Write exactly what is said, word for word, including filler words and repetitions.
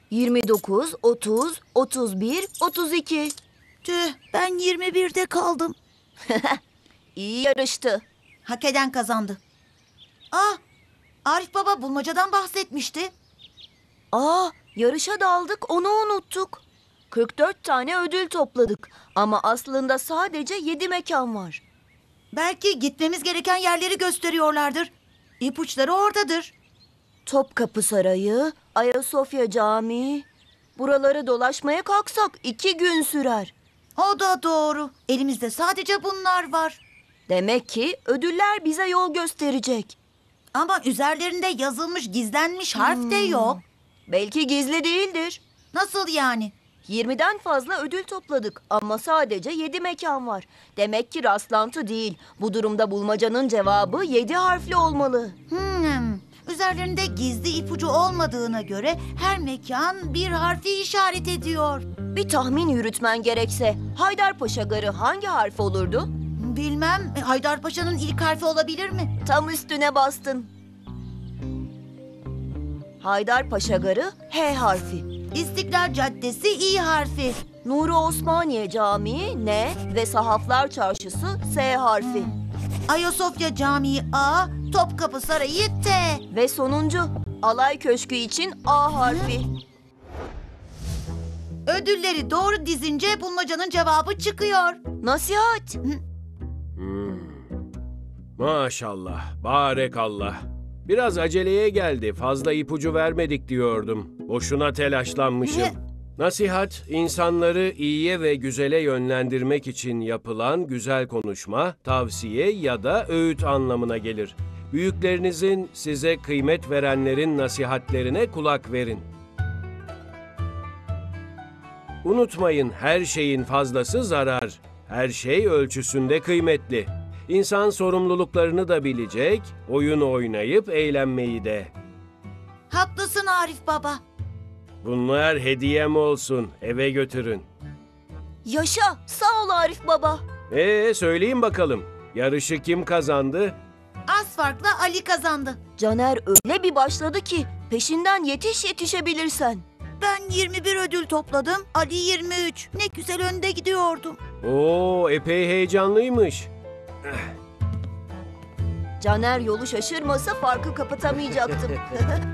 yirmi dokuz, otuz, otuz bir, otuz iki. Tüh, ben yirmi birde kaldım. İyi yarıştı. Hak eden kazandı. Ah, Arif Baba bulmacadan bahsetmişti. Aa, yarışa daldık, onu unuttuk. kırk dört tane ödül topladık ama aslında sadece yedi mekan var. Belki gitmemiz gereken yerleri gösteriyorlardır. İpuçları oradadır. Topkapı Sarayı, Ayasofya Camii. Buraları dolaşmaya kalksak iki gün sürer. O da doğru. Elimizde sadece bunlar var. Demek ki ödüller bize yol gösterecek. Ama üzerlerinde yazılmış gizlenmiş harf de yok. Belki gizli değildir. Nasıl yani? yirmiden fazla ödül topladık ama sadece yedi mekan var. Demek ki rastlantı değil. Bu durumda bulmacanın cevabı yedi harfli olmalı. Hmm. Üzerlerinde gizli ipucu olmadığına göre her mekan bir harfi işaret ediyor. Bir tahmin yürütmen gerekse Haydarpaşa Garı hangi harf olurdu? Bilmem, Haydarpaşa'nın ilk harfi olabilir mi? Tam üstüne bastın. Haydarpaşa Garı H harfi. İstiklal Caddesi İ harfi. Nuri Osmaniye Camii N ve Sahaflar Çarşısı S harfi. Ayasofya Camii A, Topkapı Sarayı T. Ve sonuncu Alay Köşkü için A harfi. Ödülleri doğru dizince bulmacanın cevabı çıkıyor. Nasihat. Hmm. Maşallah, barekallah. Biraz aceleye geldi, fazla ipucu vermedik diyordum. Boşuna telaşlanmışım. Ne? Nasihat, insanları iyiye ve güzele yönlendirmek için yapılan güzel konuşma, tavsiye ya da öğüt anlamına gelir. Büyüklerinizin, size kıymet verenlerin nasihatlerine kulak verin. Unutmayın, her şeyin fazlası zarar. Her şey ölçüsünde kıymetli. İnsan sorumluluklarını da bilecek, oyun oynayıp eğlenmeyi de. Haklısın Arif Baba. Bunlar hediyem olsun, eve götürün. Yaşa. Sağ ol Arif Baba. Ee, söyleyin bakalım, yarışı kim kazandı? Az farkla Ali kazandı. Caner öyle bir başladı ki peşinden yetiş yetişebilirsen. Ben yirmi bir ödül topladım, Ali yirmi üç. Ne güzel önde gidiyordum. Oo, epey heyecanlıymış. Caner yolu şaşırmasa farkı kapatamayacaktım.